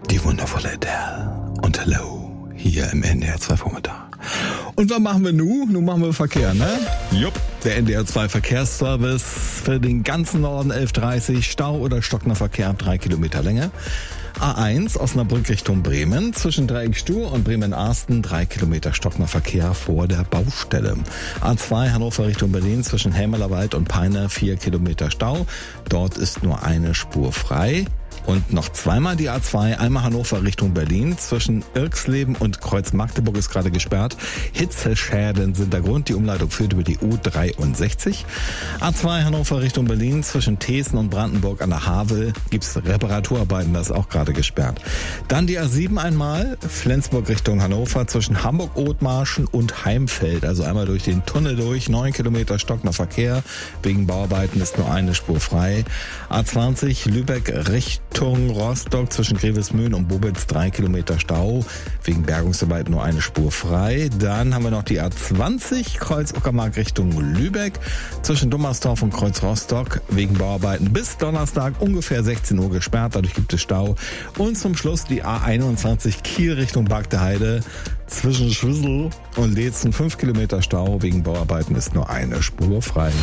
Die wundervolle Adele und Hello hier im NDR 2 Vormittag. Und was machen wir nun? Nun machen wir Verkehr, ne? Jupp. Der NDR 2 Verkehrsservice für den ganzen Norden 11:30, Stau oder stockender Verkehr ab 3 Kilometer Länge. A1 Osnabrück Richtung Bremen, zwischen Dreieck Stuhr und Bremen-Arsten 3 Kilometer stockender Verkehr vor der Baustelle. A2 Hannover Richtung Berlin, zwischen Helmerlerwald und Peine 4 Kilometer Stau. Dort ist nur eine Spur frei. Und noch zweimal die A2, einmal Hannover Richtung Berlin, zwischen Irxleben und Kreuz Magdeburg ist gerade gesperrt. Hitzeschäden sind der Grund, die Umleitung führt über die U63. A2 Hannover Richtung Berlin, zwischen Thesen und Brandenburg an der Havel gibt's Reparaturarbeiten, das ist auch gerade gesperrt. Dann die A7 einmal, Flensburg Richtung Hannover, zwischen Hamburg-Othmarschen und Heimfeld, also einmal durch den Tunnel durch, 9 Kilometer stockender Verkehr, wegen Bauarbeiten ist nur eine Spur frei. A20 Lübeck Richtung Rostock, zwischen Grevesmühlen und Bobitz 3 Kilometer Stau, wegen Bergungsarbeit nur eine Spur frei. Dann haben wir noch die A20 Kreuz Uckermark Richtung Lübeck, zwischen Dummersdorf und Kreuz Rostock, wegen Bauarbeiten bis Donnerstag ungefähr 16 Uhr gesperrt, dadurch gibt es Stau. Und zum Schluss die A21 Kiel Richtung Bagdeheide, zwischen Schwissel und Leetzen 5 Kilometer Stau, wegen Bauarbeiten ist nur eine Spur frei.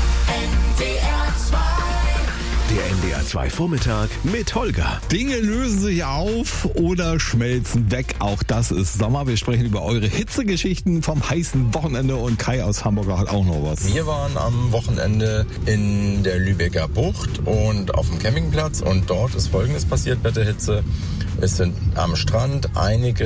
Der NDR 2 Vormittag mit Holger. Dinge lösen sich auf oder schmelzen weg. Auch das ist Sommer. Wir sprechen über eure Hitzegeschichten vom heißen Wochenende und Kai aus Hamburg hat auch noch was. Wir waren am Wochenende in der Lübecker Bucht und auf dem Campingplatz und dort ist Folgendes passiert bei der Hitze. Es sind am Strand einige